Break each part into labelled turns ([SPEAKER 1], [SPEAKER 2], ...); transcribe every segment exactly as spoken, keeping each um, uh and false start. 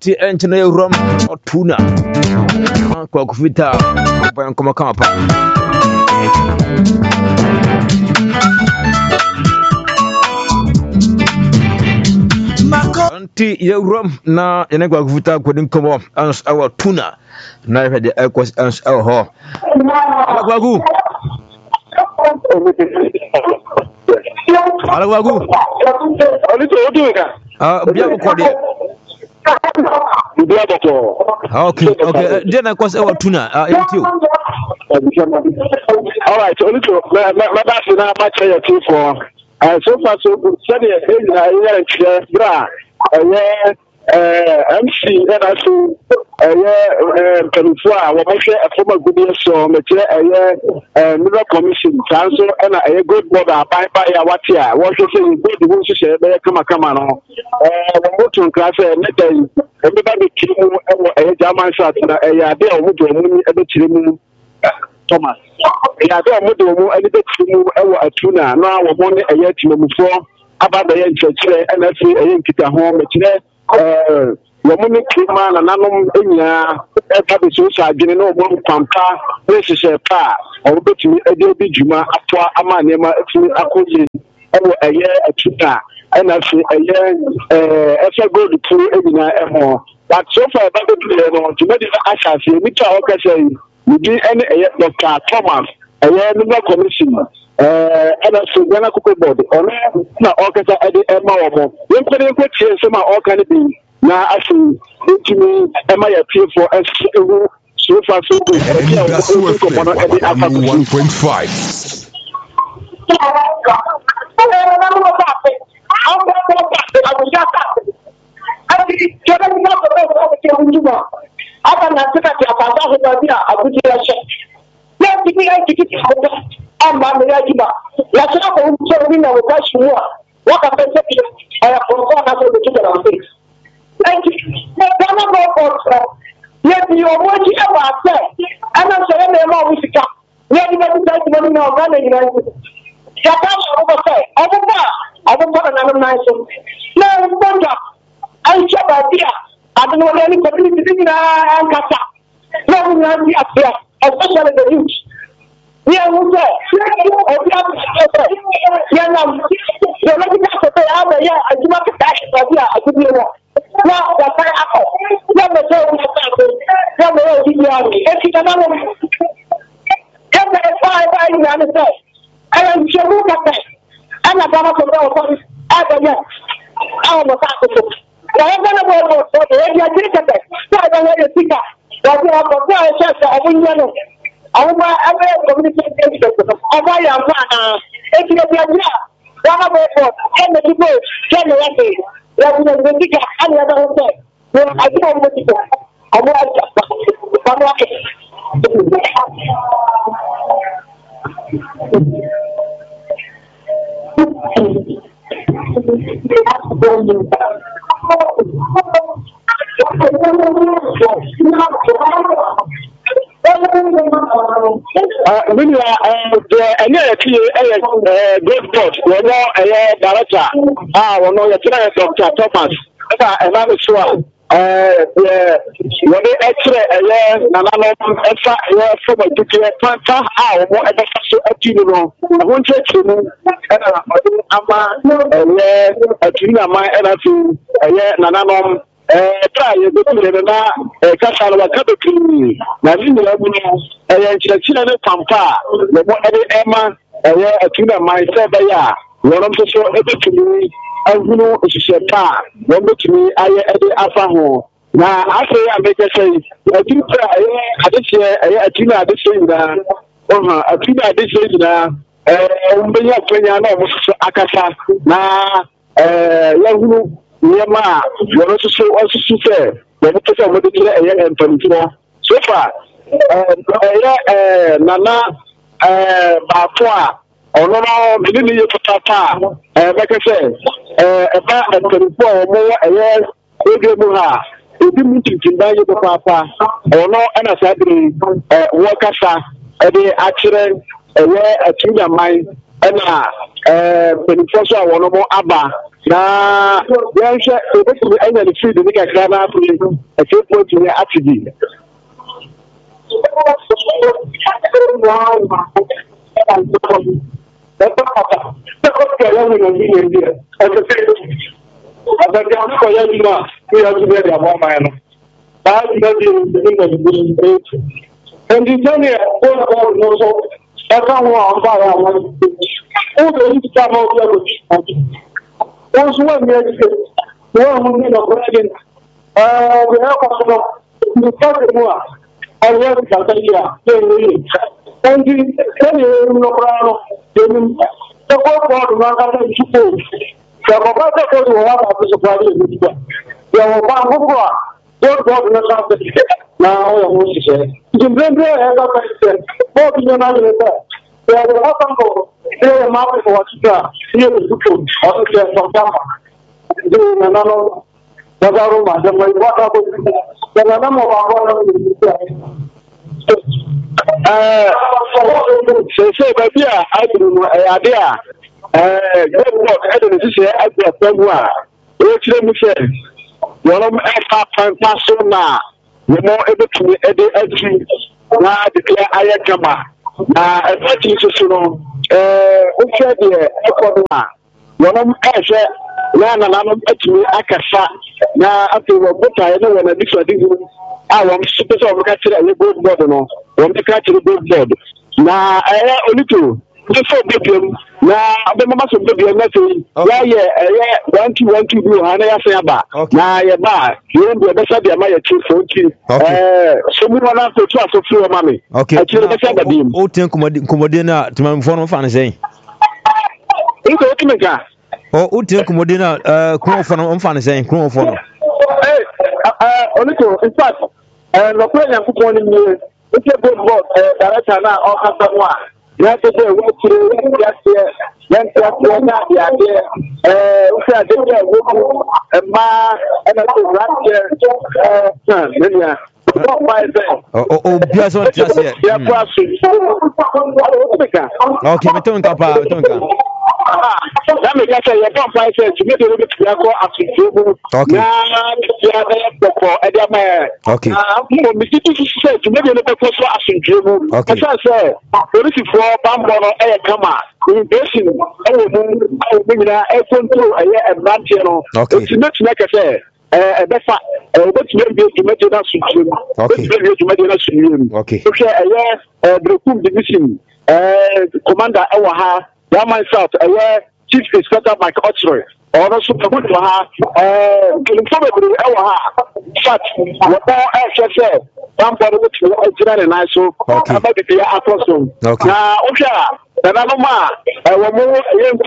[SPEAKER 1] Enti enchine rom otuna. Kwa kufita kwa kama kama pa. Anti yewrom na yene kwa kufita kwa dinkomo ans awa tuna. Na yede ekwas ans awa ho. Kwa ku. Ala kwa ku. Ah, bia ko de. Okay, okay. Then I was our tuna. Uh, you.
[SPEAKER 2] All right. Only to my back now. My chair too for. Uh, so far so good. Study a hey na here bra. Uh, M C and I see. Uh, Perufua. We make a former good so me chair. Uh, Middle Commission Council and a good board. Bye bye. What here? What you say? Good. You say be come come on. Uh, we go to class. Next everybody kill a German shot and a day of Mudu and Thomas. A day of Mudu and a tuna. Now we're money a year to before about the end church and I see a Kita home. Uh, Woman man and Anum in ya, every social general one pampa, places a pa, or bet me a day be Juma, Aqua Amanema, Akudi, a year a tuna. And I say a year, uh, as I go to two every more. But so far, but to make it as I say, Mister Okase, we do any Doctor Thomas, a year number commission. Uh, and I say, when I cook a body, or not Okasa Eddie Emma or more. You couldn't put here some all kind of things. Now I see, to me, am I appeal for us so far so good?
[SPEAKER 3] one point five.
[SPEAKER 2] I don't want another nice one. No, I shall idea. I don't know any community in Kasa. No, we are here, especially the youth. We are also, we are young. You're looking at the other, yeah, I do not catch it, but yeah, I could be wrong. Now, the fire apple. Never say we are never say we are. If you don't know, come and five, I understand. And I'm sure we can say. And I'm going to go for this. I don't know. I don't know. I'm going to go for the radio. I don't know. I don't know. But we have a very chance of winning. I want every communication. I want your man. If you are here, one of the and the people can be let me know the ticket and the other day. Well, I don't know the I want Uh, when you are a near a great boss, we know a director. Ah, we know a Doctor Thomas. And I'm sure. Uh, yeah, when they actually a year, Nana, extra year from a particular panther, how more ever so a funeral. I want you to know, and I'm a year, a tuna, my energy, a year, Nana. Try you go to na Kasala Kabaki. Nazin Labuno, a China Pampa, the one Emma, a tuna myself, ya. One of the show every to me, as you know, it's a car. One to me, I had Afaho. Now, I say, I make a say, I think I did say, a tuna this thing that, oh, a tuna this thing that, Umbia Peñano, Akasa, na, Yahu. Yama, you are also so also say, when you take a little bit and Pantino. So far, Nana, Bafua, or no, Millie Papa, like I said, about and Pantino, more a year, Muha, if you meet in Daniel Papa, or no, and I said, Wakasa, a day accident, a year, a tuna mine. ɛna ɛɛ mpanyinfoɔ so a wɔn mo aba na yɛnhwɛ ebetumi ɛnya ne field ne kakra na afei ɛfɛɛfo tumi ate bi. And the journey also, everyone by our one. All the little time of the also when we are one who need a president, uh, we have the first one. I have Catalia, and the the whole world around the people. The Baba goes to one of the suppliers. There were one who don't go to the now, I want to say, the Blender has a question. What do you know? There are a lot of people. There are markets for what you got. Here is the truth. Also, there's some drama. Doing another. The Roma, the way what are the number of uh, so, so, baby, I do know a idea. Uh, good work. I don't know if you I do a program. Which let me say, one of my past now. The more able to edit everything, now declare I am na everything is so no eh o fe de ekono one of ehwe na na na atumi akasa na afi wo botae no wona diso digu a wo super so wo ka kire e gold board no wo ka kire gold board na eh onito so bibiam na be mama so bibiam na sei ya ye eh one two one two do ha na ya se aba na ye ba ye ndo be sa de ma ye two forty eh so mu na so to aso free o mami
[SPEAKER 1] okay o ten komode na tumamfo no fa na sei
[SPEAKER 2] iko otimeka
[SPEAKER 1] o o ten komode na eh krofo no fa na sei krofo no
[SPEAKER 2] eh eh onito in fact eh no kwa nyankopon ni ni o te gold board eh director na o ka sa mo a ya te de wo kire ya te ya te ya na ya te eh o se ade ya wo ko ma na to right eh eh nenia
[SPEAKER 1] o o bia so just here
[SPEAKER 2] ya pass
[SPEAKER 1] okay me ton kapa ton ka
[SPEAKER 2] na me ga say ya don five cents me de be ya ko afiju na ya da ko e dia ma
[SPEAKER 1] okay
[SPEAKER 2] mo mi ti ti say me de be ko so afiju
[SPEAKER 1] okay
[SPEAKER 2] asa say polisi for bambo no e kama invasion e wo mu e nyina e control e e advantage no ti me ti me ka say eh be fa e be ti me bi me de na suju okay be ti me de na suju
[SPEAKER 1] okay
[SPEAKER 2] so eh eh brekum division eh commander e wa ha Yaman South, uh, Chief Inspector Mike Otsroy, or also the good for her, uh, probably our fat, what I shall say, one body which is original and I so, I'm going to be a person. Now, okay, and I'm a woman,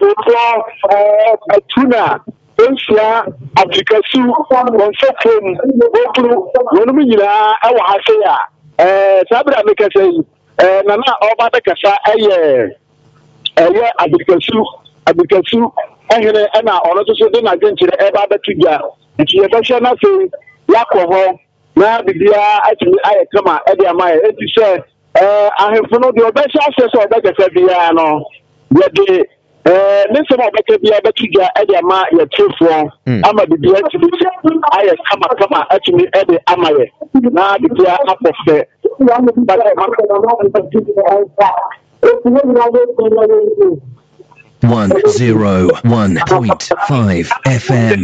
[SPEAKER 2] a tuna. Asia Africasu on Fokum Boklu Romina our Hasea eh Sabra make say eh nana oba de kasa eh eh Africasu Africasu ehre na ono so de na gentire e ba betugya nti ye behwe na se yakọ ho na bibia atumi aye kama e de ama e ti se eh ahemfo no de obehwe ase so obekasa bia no ye de eh nse ma obeka bia betugya e de ama ye trefo ama bibia ti aye kama kama atumi e de ama ye na bibia apofe
[SPEAKER 3] one zero one point five F M.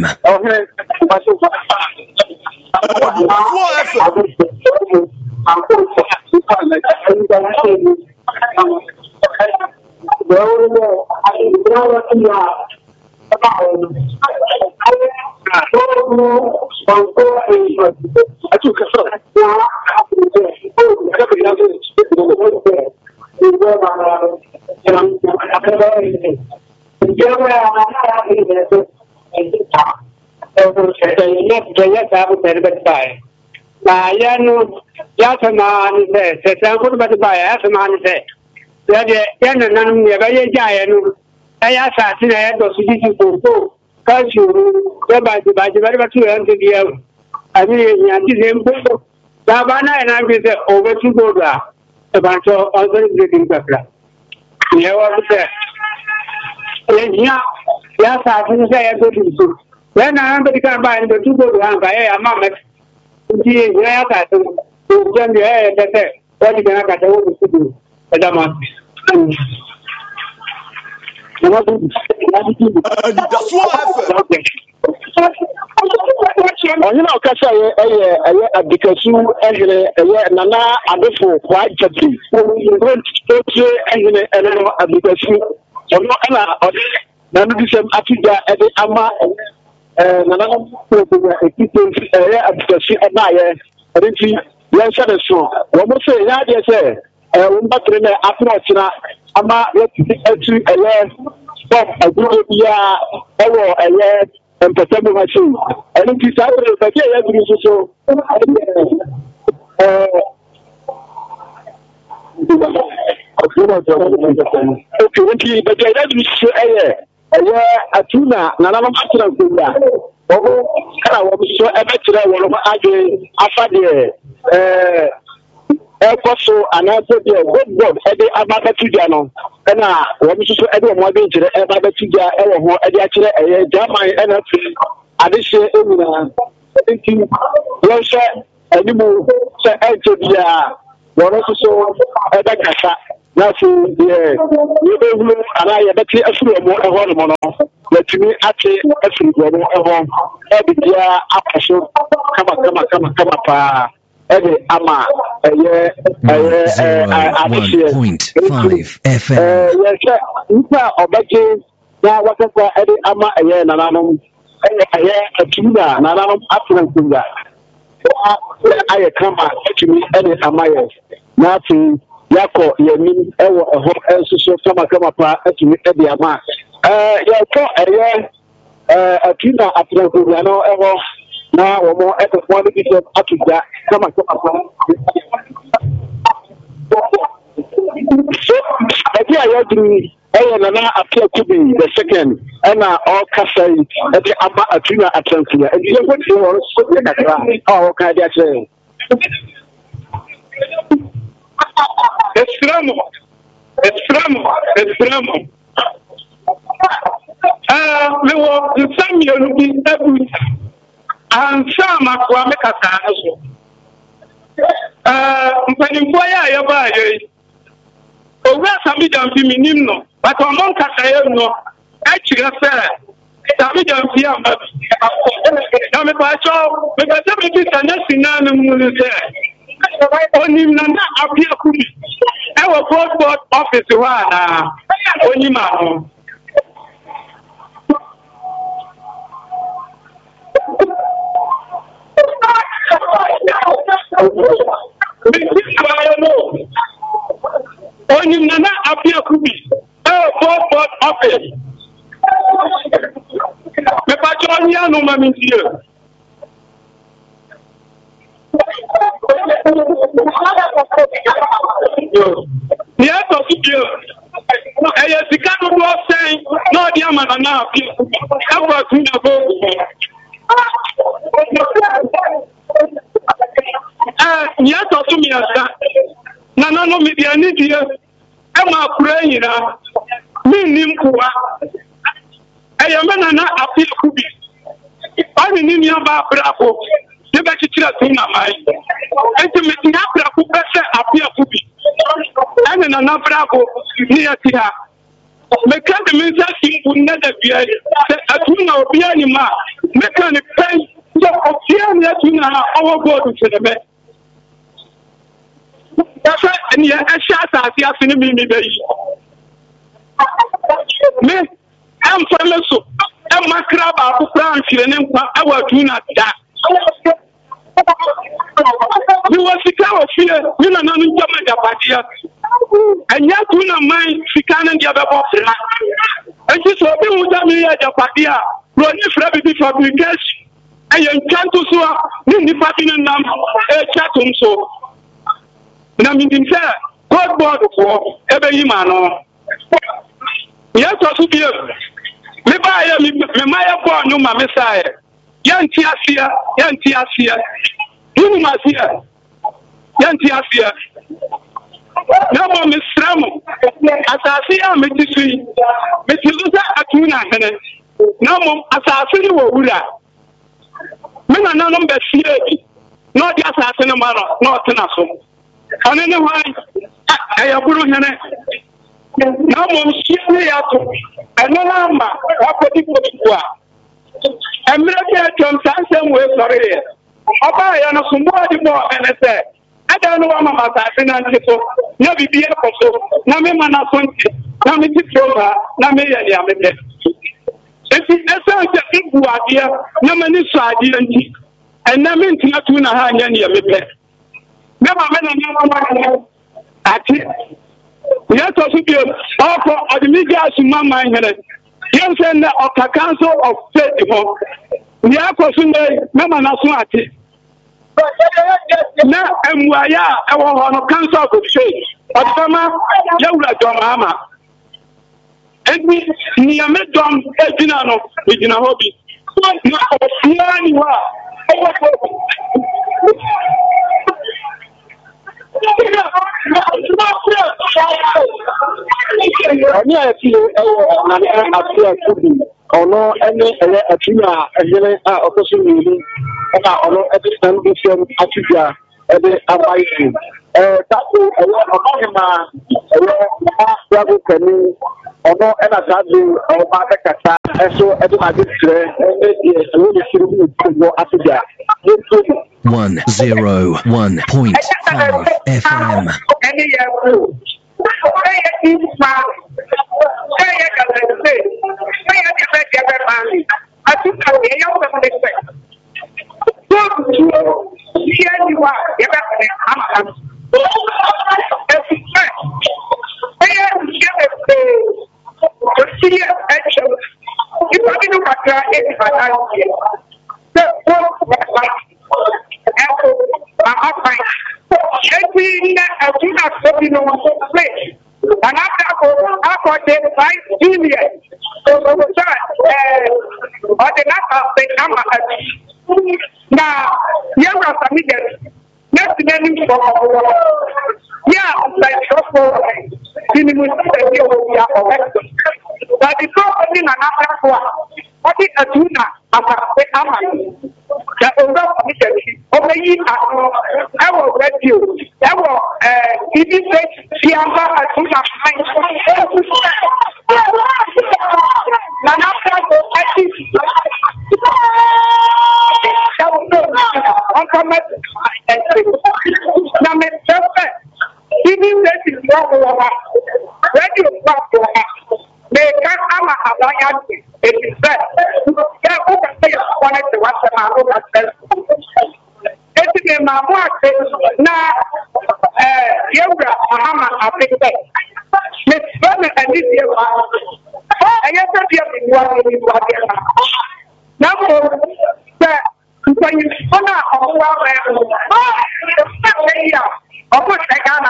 [SPEAKER 4] Nah, ya nu, ya sama ni se, se sangkut batu bayar sama ni se. Jadi, ya nanam ni bayi jaya nu, saya saat ini ya dosu di situ tu, kasih, ya baju baju baru baju yang dia, ini nanti sembuh. Sabana yang bisa over to go lah, sebab tu orang jadi berkelah. Ya, orang tu. Yeah, yes, I can say I go to school. When I am the car by the two go to Hanga, I am a yeah, I can send the air that say, what you can have to do. That's
[SPEAKER 2] ọ̀hún náà kásá yẹ ẹyẹ ẹyẹ abikasu ẹhìnrẹ ẹyẹ nana adefo wájàpì tó tiẹ ẹhìnrẹ ẹnẹ no abikasu ọ̀nà ẹnna ọ̀dẹ nanu bisẹm atúgya ẹdẹ ama ẹ nana pẹlẹpẹlẹ ekite ẹyẹ abikasu ẹnna ayẹ ẹdẹ ti yẹn nhyɛ ne so wɔn sɛ yɛn adeɛ sɛ ɛ wɔn batiri na atena ɔkyena ama yɛtu etu ɛyɛ spɔt agorɔ biara ɛwɔ ɛyɛ mpɛtɛ mu machine ɛno nti saa bere bɛbi a yɛaduru nso so ɛɛ okay nti bɛbi a yɛaduru so ɛyɛ ɛyɛ atu na nananom atena nkonnwa wɔn ɛna wɔn so ɛbɛkyerɛ wɔn ho adwene afa deɛ ɛɛ ɛkɔ so anaasɛ deɛ godboard ɛde aba bɛtugya no ɛna wɔn nso so ɛde wɔn adwene kyerɛ ɛba bɛtugya ɛwɔ ho ɛde akyerɛ ɛyɛ german ɛna fi adehyɛ ɛnyinaa nti yɛnhyɛ anim sɛ ɛnkyɛ biara wɔn nso so ɛbɛkasa na afei deɛ yɛbɛhunu anaa yɛbɛte afiri wɔn ɛhɔ nom no yɛtumi ate afiri wɔn ɛhɔ ɛde biara akɔ so kama kama kama kama paa ɛde ama ɛyɛ ɛyɛ adehyɛ yɛhwɛ nipa a ɔbɛgye na wakasa ɛde ama ɛyɛ nananom ɛyɛ ɛyɛ atum na nananom atena nkonnwa ayɛ kama atumi ɛde ama yɛ na afei yakɔ yɛnim ɛwɔ ɛhɔ ɛnsoso kama kama paa atumi ɛde ama ɛɛ yɛkɔ ɛyɛ ɛɛ atum na atena nkonnwa no ɛhɔ na wɔn ɛkɔ wɔn de bi sɛ atugya kama kama paa so ɛdi a yɛduru ɛyɛ nana apia kubi the second ɛna ɔkasa yi ɛde ama atum na atena nkonnwa ɛdi yɛn kɔ ti wɔn so yɛ kakra a ɔka de akyerɛ
[SPEAKER 4] Extremo, extremo, extremo. Ah, me wo nsam yenu bi ebu. Ansam akwa me kaka so. Ah, mpanimfo ya ya ba ye. Owura sami jamfi minim no, but omon kaka ye no, e kire se. Sami jamfi amba. Na me ba cho, me ba se me bi sanasi na me mu se. Onim nana apia kubi ewo passport office wa na onima ho onim nana apia kubi ewo passport office me pa cho nya no ma mi tie Yes, of you. I have the kind of law saying, no, dear man, now, ever to the boat. Yes, of me, Nana, no, maybe I need you. Am I praying? Me, Nimkua. I am an appeal kubi. I mean, you are bravo. Never to tell us in my mind. And to make Napra who better appear to be. And in another bravo near Tia. Make the minister would never be a tuna or be any man. Make any pain. So, of the tuna, our God to the bed. That's right, and yet a shot at the afternoon, baby. Me, I'm famous. I'm my crab out of France, and our tuna that. We were sick of fear, we are not in Jamaica, and yet we are mine, Sikan and the other box. And this will be with me at Japadia, running for every fabrication. And you can't do so, Nindy Patin and Nam, a chatum so. Namin himself, God board for every man. Yes, also be a Messiah, Messiah, born, no, my Messiah. Yanti Asia, Yanti Asia, Yanti Asia, Yanti Asia.
[SPEAKER 2] na mo misramo asase a metisui metilusa atuna hene na mo asase ni wo wura me na nanom be fie no di asase no ma no no tena so ane ne hwan ayaburu hene na mo shie ya to ene na ma akodi kodua emre ke tom sansem we sorry oba ya no sumbo di mo ene se ada no ma ma asase na nso na bibi e koso na me mana so nti na me ti troma na me ya ya me be eti esa je ibu ade na mani so ade nti enna me ntina tu na ha anya ne ya me be me ma me na na ma ati ya to su bi ọkọ adimiga asuma man here yen say na ọka council of state ho ya ko su me ma na so ati na emwaya ewo ho no council of state otama yawura domama eni ni ya me dom ejina no ejina ho bi na ofia ni wa Oni ati ewo na na ati ati ono ene ele ati na ejele a okoso ni na ono ati san bi sem ati ja ebe abai eh taku ewo ono ma ewo ma yago kani ono ena tazu o ma kata eso ebe ma ditre e e ewo ni siru ko ati ja
[SPEAKER 3] one zero one point five F M.
[SPEAKER 4] And after after the five years, so so or the last of the number now you are familiar. Next name for yeah, like so minimum but the problem in another one. What is a tuna after the Aman? The older committee over ye I will read you. I will if you say Siamba as soon as they can't have a alliance. It is that. They open the one at the Western Maroon. It's in my market now. Yoga, Mahama, I think that. Miss Vernon and this year, I guess that you have been working with what now, when you spun out of one, of course, I can't.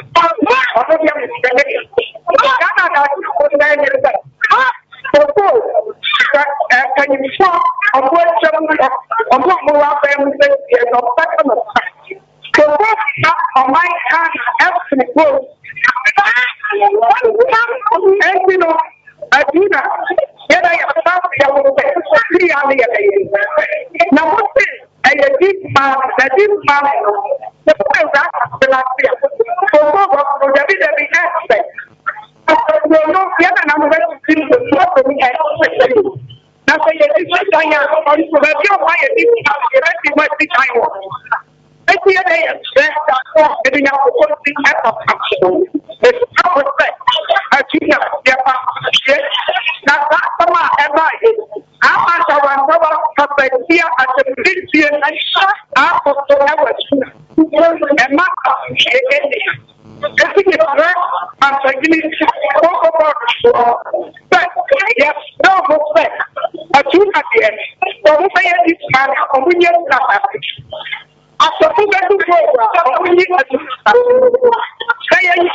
[SPEAKER 4] Can you stop on what seven on what more family is of second? So, on my hand, absolutely good. And you know, I do that. Yet I have found three on the other. Now, what's it? A deep man, a deep man, the point of that is the last year. So, for the very aspect. No, no, the other number of things is not for me. Now, say it's not time or you have your way of thinking how the rest is what the time was. I see a day of stress that was getting out of one thing at the function. It's not respect. I think that the shit. Now, that's the man ever is. I'm not sure I'm about to be here at the big theater and shut up for the hours. And my shit. I think it's right. I'm saying talk about but yes, no respect. A two at the end. So we say this man, and we get that. After two get to go, we need to say it.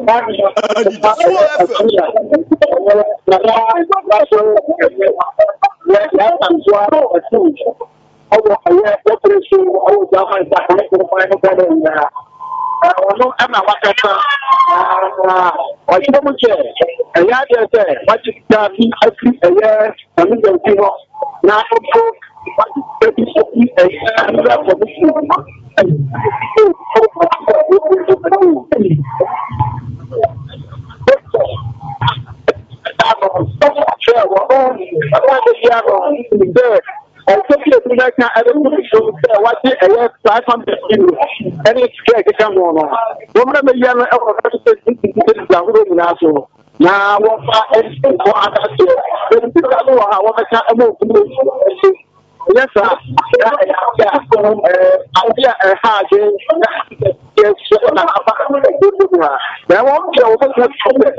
[SPEAKER 2] ọwọ́ ayé ọkùnrin sí ọwọ́ ìjà máa ń ta àwọn ọkùnrin ẹni gbọ́dọ̀ ìyá ọ̀nà ẹ̀mà wákàtà ọ̀ṣun mú jẹ ẹ̀yà adé ẹsẹ̀ wọ́n ti gba bí ẹbí ẹ̀yẹ ẹ̀mí ìjẹun sí wọn na ọkọ̀ wọ́n ti gbé bí ẹbí ẹ̀yẹ ẹ̀mí ẹ̀kọ́ bí sí wọn. Also, if you like, I don't know what I have five hundred kilo. Any scare can come on. Woman, the young also. Now, what I yes, sir. Idea a hard yes, I won't go over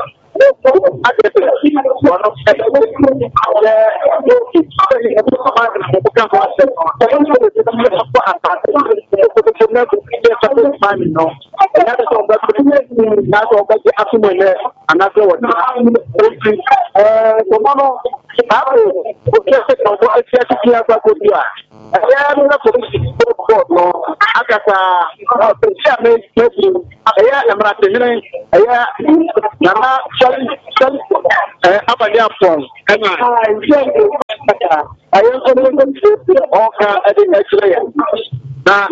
[SPEAKER 2] Abadi Afon, and I am going to offer a dinner. Now,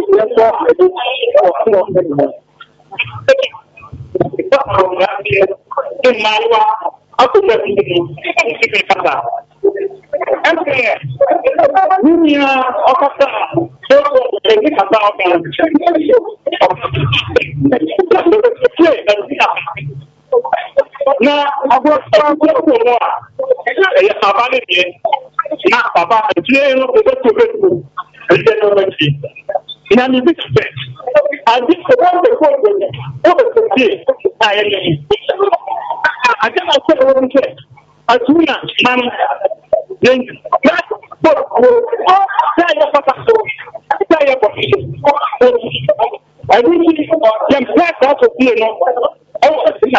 [SPEAKER 2] na abo so ko mo a e baba le bi na baba tie no ko to ko to e no ma ti ina ni bi se a di ko ko ko o ko ti a ye ni a ja ma ko ro nche a tuna man yen na ko ko sa ya papa so sa ya ko a di ni jem pa ko ti no oh na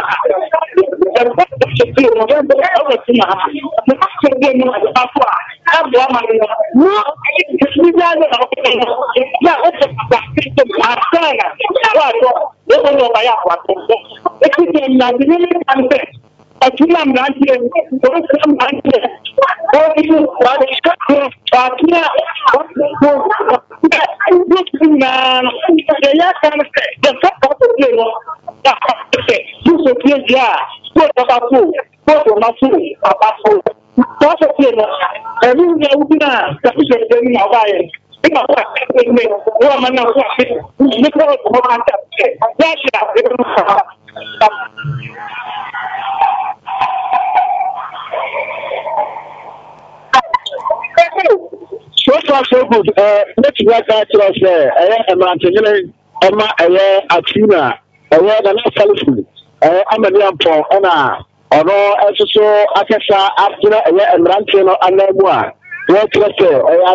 [SPEAKER 2] so far so good. Uh, let's work out to us there. I am a man, Emma, I am a tuna, I am a national. I'm a young Paul, and I know also Akasa after a Rantino and Lemua. What was it? I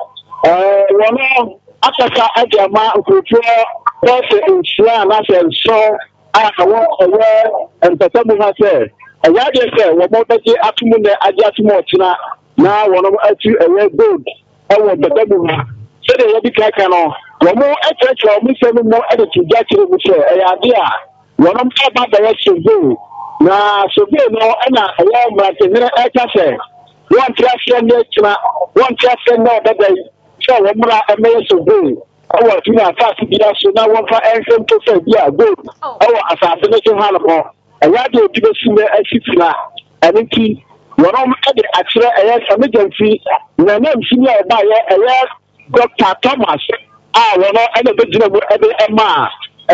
[SPEAKER 2] have one Akasa Ajama, who was in Slam, and so I want aware and the Tamu has said. I had to say, what more than the afternoon, I just more now one of us a red good. I want the Tamu. So they will be taken on. One more effort for me, seven more editing, get to the idea. One of my bad direction do. Now, so they know, and I am like a minute. I say, one trash and one trash and no, that they show one more a mayor so good. I want to know fast to be so now one for anything to say, yeah, good. Oh, assassination Hannibal. And I do give us a city and in key. One of the actual emergency, the name senior by a Doctor Thomas. Ah, one of the original Emma.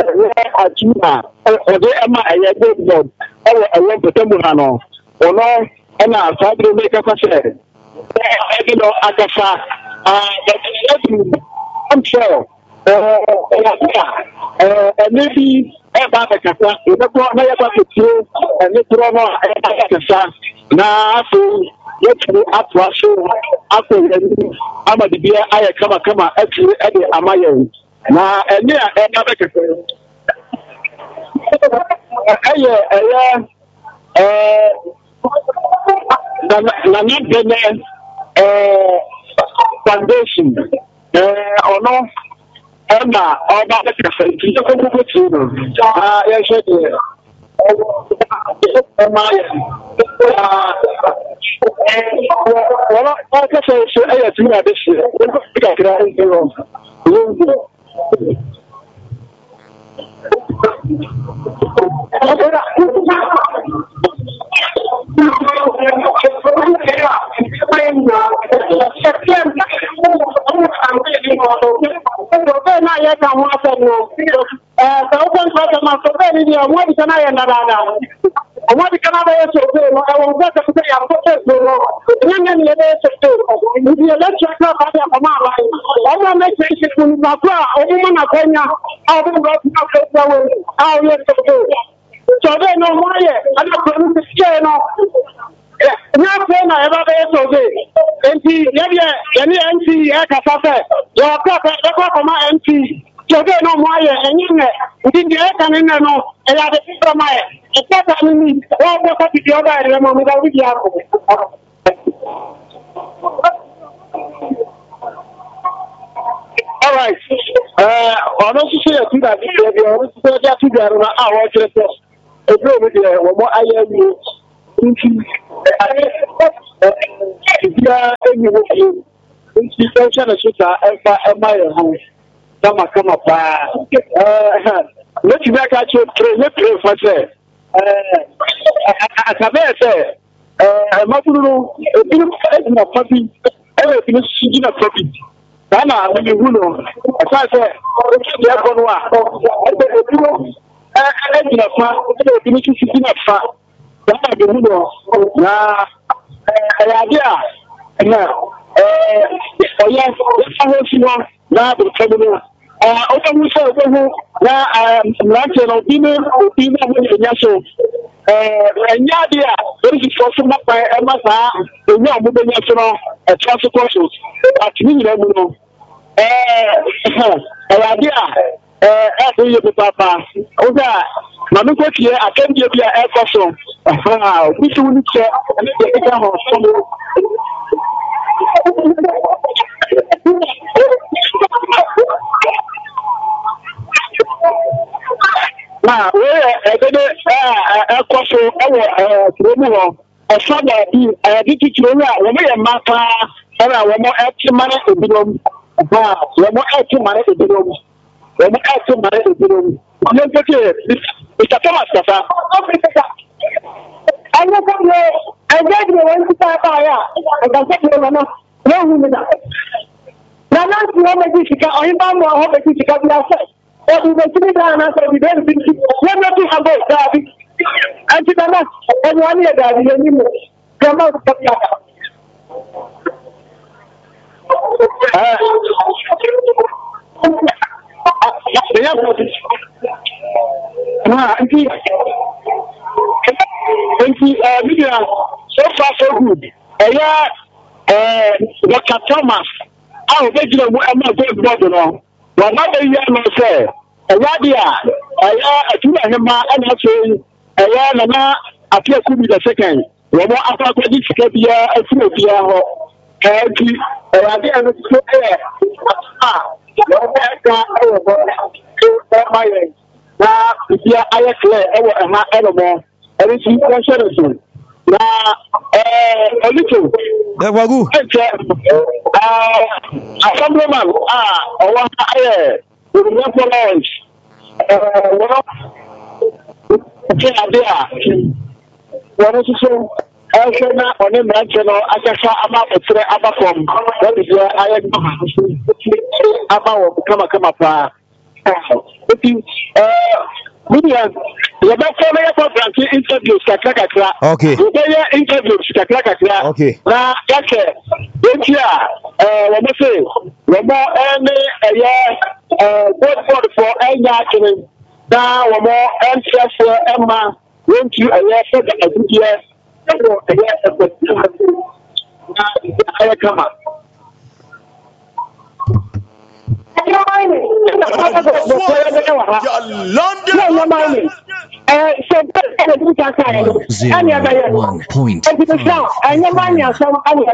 [SPEAKER 2] Atuna ode ema eye god o ewo petemuhano ono ena sadre make kwase e no akasa ah that I'm sure eh eh maybe e ba be kasa e be ko na ya ba ketiro e ni tro no e ba kasa na so yetru atwa so akoyani amadi bia aye kama kama atri e de amaye na enye e na be kasa ɛyɛ ɛyɛ ɛɛ na na na bɛnɛ ɛɛ foundation ɛɛ ɔno ɛna ɔba bɛkasa nti yɛ kɔkɔ bɛ ti no aa yɛhwɛ deɛ ɛma yɛ wɔn ɔkasa nso ɛyɛ ti na de hyɛ wɔn kakra ɛwɔ wɔn so they no more yet. I don't know to say no. Not saying I ever be so good. M P, yeah, any M P, I can say, you're from my M P. So they no more yet. And you know, within the air can in no, and I think from my, it's not that we need. Well, what's up with the other element without with the all right. Uh, on also say that we are also that we are on our just a bit of what I am into. Yeah, anyway, it's the a shooter and my home. Come on, come up. Uh, let's make a trip. Let's play for say. Uh, as I say, uh, Mapuru, a bit of puppy, everything is in a puppy. Sana ni huno asante ya konwa eh eh ni fa eh ni kisi ni fa sana ni huno na eh ya dia na eh oya aho sino na do kabino eh o ta mu se o hu na mlante no bi ni bi na mu nya so eh nya dia there is for some pa e ma sa enya mu be nya so no e transport so atini ni mu no eh idea eh eh you papa oga manu ko tie akendie bia e koso ah we should need to and the can ho na we e de eh koso e wo eh tromu ho e fa da bi eh di titiro a wo me ye maka era wo mo e ti mane ebinom ah wo mo e ti mane ebinom wo mo e ti mane ebinom ne peke Mister Thomas Kasa ayo ko le aje ni won ti ta ba ya e ga se ni mama no hu mi na na na ti wo me ti sika o yin ba mo ho me ti sika bi ase o du me ti da na so bi be bi we me ti ha bo da bi anti da na e ni ani da bi ni mo kama ko ta ya ah ya ah anti anti uh media so far so good eh yeah eh Doctor Thomas ah be jira mu am go board no wa na be ya no say eh ya dia eh ya atuna hema ana so eh ya na na afia kubi the second wo mo afa ko di sika bia afuna bia ho eh ti eh ya dia no so eh ah wo be ka eh wo so my na bia aye clear eh wo ha eh no every single question na eh olito
[SPEAKER 1] da wagu ah assemblyman ah owa eh we for lunch eh wo ke adia wo so eh na oni branch no akasa ama betre abakom what is your aye ama wo kama kama pa eh Media, you better follow your program interviews, kakra kakra. Okay.
[SPEAKER 2] You better interviews, kakra kakra.
[SPEAKER 1] Okay.
[SPEAKER 2] Na yake, this year, uh, what we say, we more any a year, uh, good board for any action. Now we more entry for Emma, went to a year for a good year, a year for the year. Now, come up.
[SPEAKER 1] eh so that the do ta kai no
[SPEAKER 3] Zero one point
[SPEAKER 1] and you
[SPEAKER 3] five
[SPEAKER 1] and your man ya so